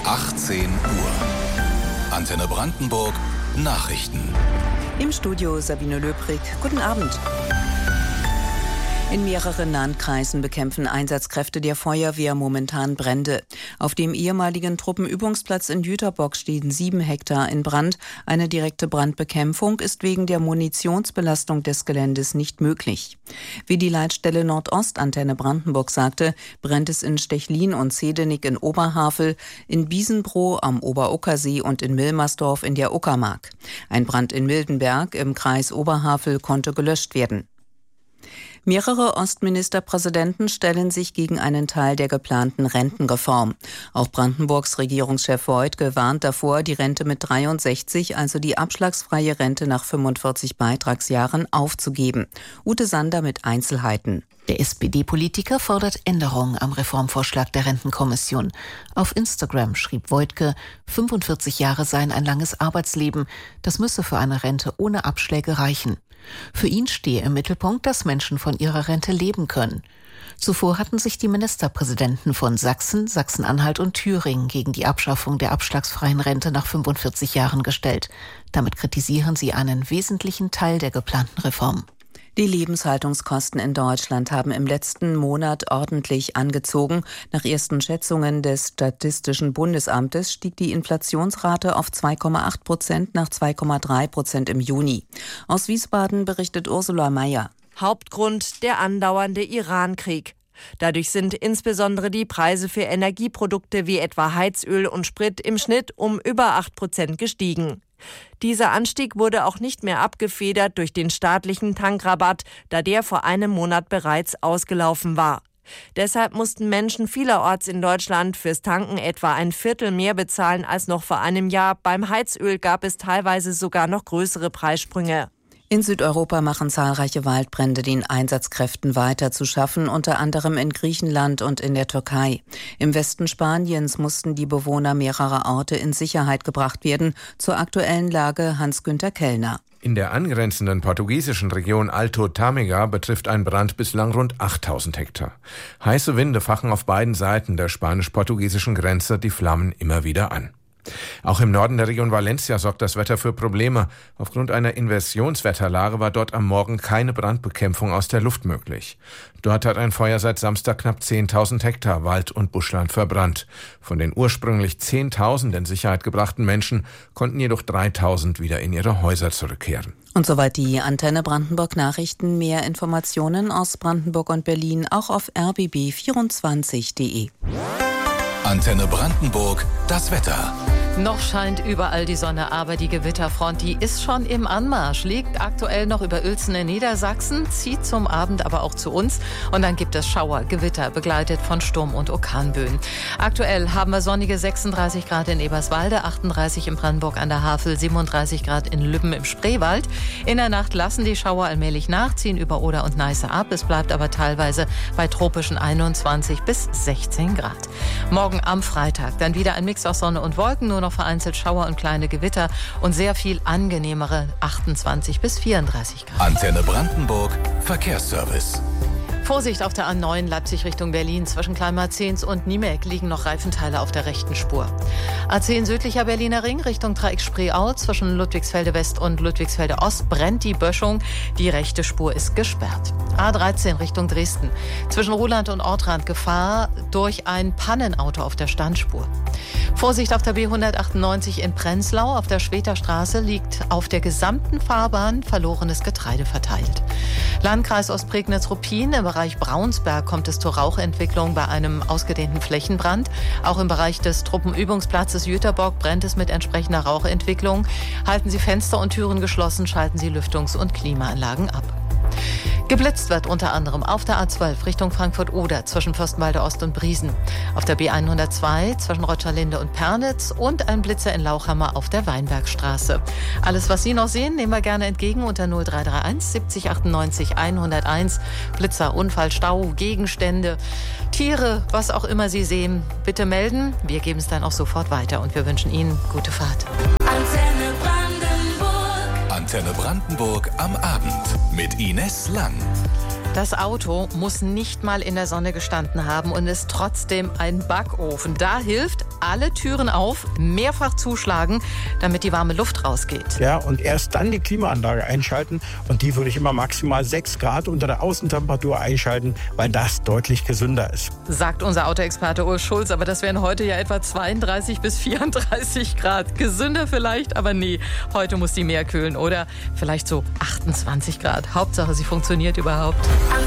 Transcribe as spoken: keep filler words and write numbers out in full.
achtzehn Uhr. Antenne Brandenburg Nachrichten. Im Studio Sabine Löbrig. Guten Abend. In mehreren Landkreisen bekämpfen Einsatzkräfte der Feuerwehr momentan Brände. Auf dem ehemaligen Truppenübungsplatz in Jüterbock stehen sieben Hektar in Brand. Eine direkte Brandbekämpfung ist wegen der Munitionsbelastung des Geländes nicht möglich. Wie die Leitstelle Nordost Antenne Brandenburg sagte, brennt es in Stechlin und Zedenik in Oberhavel, in Biesenbroh am Oberockersee und in Milmersdorf in der Uckermark. Ein Brand in Mildenberg im Kreis Oberhavel konnte gelöscht werden. Mehrere Ostministerpräsidenten stellen sich gegen einen Teil der geplanten Rentenreform. Auch Brandenburgs Regierungschef Woidke warnt davor, die Rente mit dreiundsechzig, also die abschlagsfreie Rente nach fünfundvierzig Beitragsjahren, aufzugeben. Ute Sander mit Einzelheiten. Der S P D-Politiker fordert Änderungen am Reformvorschlag der Rentenkommission. Auf Instagram schrieb Woidke, fünfundvierzig Jahre seien ein langes Arbeitsleben. Das müsse für eine Rente ohne Abschläge reichen. Für ihn stehe im Mittelpunkt, dass Menschen von ihrer Rente leben können. Zuvor hatten sich die Ministerpräsidenten von Sachsen, Sachsen-Anhalt und Thüringen gegen die Abschaffung der abschlagsfreien Rente nach fünfundvierzig Jahren gestellt. Damit kritisieren sie einen wesentlichen Teil der geplanten Reform. Die Lebenshaltungskosten in Deutschland haben im letzten Monat ordentlich angezogen. Nach ersten Schätzungen des Statistischen Bundesamtes stieg die Inflationsrate auf zwei Komma acht Prozent nach zwei Komma drei Prozent im Juni. Aus Wiesbaden berichtet Ursula Mayer. Hauptgrund der andauernde Iran-Krieg. Dadurch sind insbesondere die Preise für Energieprodukte wie etwa Heizöl und Sprit im Schnitt um über acht Prozent gestiegen. Dieser Anstieg wurde auch nicht mehr abgefedert durch den staatlichen Tankrabatt, da der vor einem Monat bereits ausgelaufen war. Deshalb mussten Menschen vielerorts in Deutschland fürs Tanken etwa ein Viertel mehr bezahlen als noch vor einem Jahr. Beim Heizöl gab es teilweise sogar noch größere Preissprünge. In Südeuropa machen zahlreiche Waldbrände den Einsatzkräften weiter zu schaffen, unter anderem in Griechenland und in der Türkei. Im Westen Spaniens mussten die Bewohner mehrerer Orte in Sicherheit gebracht werden. Zur aktuellen Lage Hans-Günther Kellner. In der angrenzenden portugiesischen Region Alto Tâmega betrifft ein Brand bislang rund achttausend Hektar. Heiße Winde fachen auf beiden Seiten der spanisch-portugiesischen Grenze die Flammen immer wieder an. Auch im Norden der Region Valencia sorgt das Wetter für Probleme. Aufgrund einer Inversionswetterlage war dort am Morgen keine Brandbekämpfung aus der Luft möglich. Dort hat ein Feuer seit Samstag knapp zehntausend Hektar Wald und Buschland verbrannt. Von den ursprünglich zehntausend in Sicherheit gebrachten Menschen konnten jedoch dreitausend wieder in ihre Häuser zurückkehren. Und soweit die Antenne Brandenburg Nachrichten. Mehr Informationen aus Brandenburg und Berlin auch auf r b b vierundzwanzig punkt d e. Antenne Brandenburg, das Wetter. Noch scheint überall die Sonne, aber die Gewitterfront, die ist schon im Anmarsch, liegt aktuell noch über Uelzen in Niedersachsen, zieht zum Abend aber auch zu uns und dann gibt es Schauer, Gewitter, begleitet von Sturm- und Orkanböen. Aktuell haben wir sonnige sechsunddreißig Grad in Eberswalde, achtunddreißig in Brandenburg an der Havel, siebenunddreißig Grad in Lübben im Spreewald. In der Nacht lassen die Schauer allmählich nach, ziehen über Oder und Neiße ab. Es bleibt aber teilweise bei tropischen einundzwanzig bis sechzehn Grad. Morgen am Freitag dann wieder ein Mix aus Sonne und Wolken, nur noch vereinzelt Schauer und kleine Gewitter und sehr viel angenehmere achtundzwanzig bis vierunddreißig Grad. Antenne Brandenburg Verkehrsservice. Vorsicht auf der A neun Leipzig Richtung Berlin. Zwischen Kleinmarzens und Niemek liegen noch Reifenteile auf der rechten Spur. A zehn südlicher Berliner Ring Richtung Dreieck Spreeau. Zwischen Ludwigsfelde West und Ludwigsfelde Ost brennt die Böschung. Die rechte Spur ist gesperrt. A dreizehn Richtung Dresden. Zwischen Ruhland und Ortrand Gefahr durch ein Pannenauto auf der Standspur. Vorsicht auf der B hundertachtundneunzig in Prenzlau. Auf der Schweter Straße liegt auf der gesamten Fahrbahn verlorenes Getreide verteilt. Landkreis Ostprignitz-Ruppin. Im Bereich Braunsberg kommt es zur Rauchentwicklung bei einem ausgedehnten Flächenbrand. Auch im Bereich des Truppenübungsplatzes Jüterbock brennt es mit entsprechender Rauchentwicklung. Halten Sie Fenster und Türen geschlossen, schalten Sie Lüftungs- und Klimaanlagen ab. Geblitzt wird unter anderem auf der A zwölf Richtung Frankfurt-Oder zwischen Fürstenwalde Ost und Briesen. Auf der B hundertzwei zwischen Rötscherlinde und Pernitz und ein Blitzer in Lauchhammer auf der Weinbergstraße. Alles, was Sie noch sehen, nehmen wir gerne entgegen unter null drei drei eins siebzig achtundneunzig hunderteins. Blitzer, Unfall, Stau, Gegenstände, Tiere, was auch immer Sie sehen, bitte melden. Wir geben es dann auch sofort weiter und wir wünschen Ihnen gute Fahrt. Antenne Brandenburg. Antenne Brandenburg am Abend mit Ines Lang. Das Auto muss nicht mal in der Sonne gestanden haben und ist trotzdem ein Backofen. Da hilft alle Türen auf, mehrfach zuschlagen, damit die warme Luft rausgeht. Ja, und erst dann die Klimaanlage einschalten. Und die würde ich immer maximal sechs Grad unter der Außentemperatur einschalten, weil das deutlich gesünder ist. Sagt unser Autoexperte Urs Schulz, aber das wären heute ja etwa zweiunddreißig bis vierunddreißig Grad. Gesünder vielleicht, aber nee, heute muss die mehr kühlen. Oder vielleicht so achtundzwanzig Grad. Hauptsache, sie funktioniert überhaupt.